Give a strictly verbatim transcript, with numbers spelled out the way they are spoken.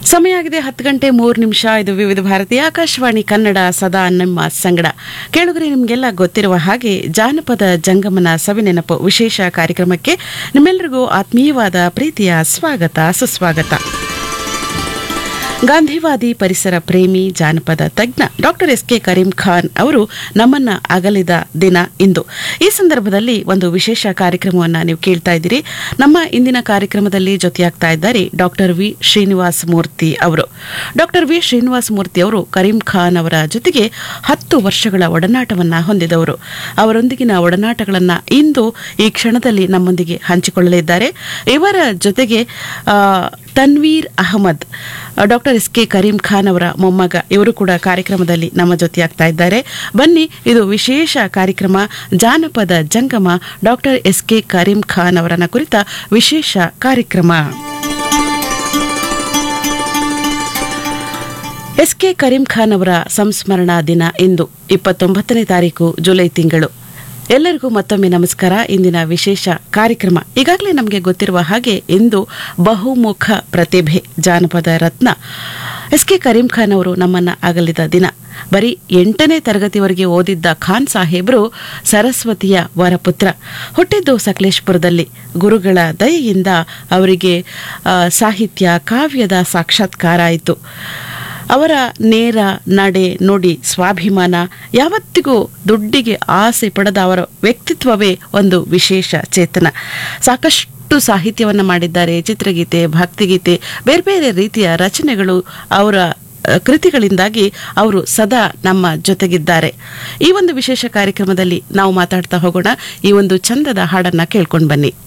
ಸಮಯ ಆಗಿದೆ ಹತ್ತು ಗಂಟೆ ಮೂರು ನಿಮಿಷ. ಇದು ವಿವಿಧ ಭಾರತಿ ಆಕಾಶವಾಣಿ ಕನ್ನಡ, ಸದಾ ನಮ್ಮ ಸಂಗಡ. ಕೇಳುಗರೆ, ನಿಮಗೆಲ್ಲ ಗೊತ್ತಿರುವ ಹಾಗೆ ಜಾನಪದ ಜಂಗಮನ ಸವಿನೆನಪು ವಿಶೇಷ ಕಾರ್ಯಕ್ರಮಕ್ಕೆ ನಿಮ್ಮೆಲ್ಲರಿಗೂ ಆತ್ಮೀಯವಾದ ಪ್ರೀತಿಯ ಸ್ವಾಗತ, ಸುಸ್ವಾಗತ. ಗಾಂಧಿವಾದಿ, ಪರಿಸರ ಪ್ರೇಮಿ, ಜಾನಪದ ತಜ್ಞ doctor S K Karim Khan ಅವರು ನಮ್ಮನ್ನ ಅಗಲಿದ ದಿನ ಇಂದು. ಈ ಸಂದರ್ಭದಲ್ಲಿ ಒಂದು ವಿಶೇಷ ಕಾರ್ಯಕ್ರಮವನ್ನು ನೀವು ಕೇಳ್ತಾ ಇದ್ದೀರಿ. ನಮ್ಮ ಇಂದಿನ ಕಾರ್ಯಕ್ರಮದಲ್ಲಿ ಜೊತೆಯಾಗ್ತಾ ಇದ್ದಾರೆ ಡಾಕ್ಟರ್ ವಿ ಶ್ರೀನಿವಾಸ ಮೂರ್ತಿ ಅವರು. ಡಾಕ್ಟರ್ ವಿ ಶ್ರೀನಿವಾಸ ಮೂರ್ತಿ ಅವರು ಕರೀಂ ಖಾನ್ ಅವರ ಜೊತೆಗೆ ಹತ್ತು ವರ್ಷಗಳ ಒಡನಾಟವನ್ನ ಹೊಂದಿದವರು. ಅವರೊಂದಿಗಿನ ಒಡನಾಟಗಳನ್ನ ಇಂದು ಈ ಕ್ಷಣದಲ್ಲಿ ನಮ್ಮೊಂದಿಗೆ ಹಂಚಿಕೊಳ್ಳಲಿದ್ದಾರೆ. ಇವರ ಜೊತೆಗೆ ಆ Tanveer Ahmed, doctor S K Karim Khan ಅವರ ಮೊಮ್ಮಗ, ಇವರು ಕೂಡ ಕಾರ್ಯಕ್ರಮದಲ್ಲಿ ನಮ್ಮ ಜೊತೆಯಾಗ್ತಾ ಇದ್ದಾರೆ. ಬನ್ನಿ, ಇದು ವಿಶೇಷ ಕಾರ್ಯಕ್ರಮ ಜಾನಪದ ಜಂಗಮ, doctor S K Karim Khan ಅವರನ್ನ ಕುರಿತ ವಿಶೇಷ ಕಾರ್ಯಕ್ರಮ. ಎಸ್ ಕೆ ಕರೀಂ ಖಾನ್ ಅವರ ಸಂಸ್ಮರಣಾ ದಿನ ಇಂದು ಇಪ್ಪತ್ತೊಂಬತ್ತನೇ ತಾರೀಕು ಜುಲೈ ತಿಂಗಳು. ಎಲ್ಲರಿಗೂ ಮತ್ತೊಮ್ಮೆ ನಮಸ್ಕಾರ. ಇಂದಿನ ವಿಶೇಷ ಕಾರ್ಯಕ್ರಮ ಈಗಾಗಲೇ ನಮಗೆ ಗೊತ್ತಿರುವ ಹಾಗೆ ಇಂದು ಬಹುಮುಖ ಪ್ರತಿಭೆ, ಜಾನಪದ ರತ್ನ ಎಸ್ ಕೆ ಕರೀಂ ಖಾನ್ ಅವರು ನಮ್ಮನ್ನ ಅಗಲಿದ ದಿನ. ಬರೀ ಎಂಟನೇ ತರಗತಿವರೆಗೆ ಓದಿದ್ದ ಖಾನ್ ಸಾಹೇಬರು ಸರಸ್ವತಿಯ ವರಪುತ್ರ. ಹುಟ್ಟಿದ್ದು ಸಕಲೇಶ್ಪುರದಲ್ಲಿ. ಗುರುಗಳ ದಯೆಯಿಂದ ಅವರಿಗೆ ಸಾಹಿತ್ಯ, ಕಾವ್ಯದ ಸಾಕ್ಷಾತ್ಕಾರ ಆಯಿತು. ಅವರ ನೇರ ನಡೆ, ನುಡಿ, ಸ್ವಾಭಿಮಾನ, ಯಾವತ್ತಿಗೂ ದುಡ್ಡಿಗೆ ಆಸೆ ಪಡೆದ ಅವರ ವ್ಯಕ್ತಿತ್ವವೇ ಒಂದು ವಿಶೇಷ ಚೇತನ. ಸಾಕಷ್ಟು ಸಾಹಿತ್ಯವನ್ನು ಮಾಡಿದ್ದಾರೆ. ಚಿತ್ರಗೀತೆ, ಭಕ್ತಿಗೀತೆ, ಬೇರೆ ಬೇರೆ ರೀತಿಯ ರಚನೆಗಳು ಅವರ ಕೃತಿಗಳಿಂದಾಗಿ ಅವರು ಸದಾ ನಮ್ಮ ಜೊತೆಗಿದ್ದಾರೆ. ಈ ಒಂದು ವಿಶೇಷ ಕಾರ್ಯಕ್ರಮದಲ್ಲಿ ನಾವು ಮಾತಾಡ್ತಾ ಹೋಗೋಣ. ಈ ಒಂದು ಚಂದದ ಹಾಡನ್ನ ಕೇಳ್ಕೊಂಡು ಬನ್ನಿ.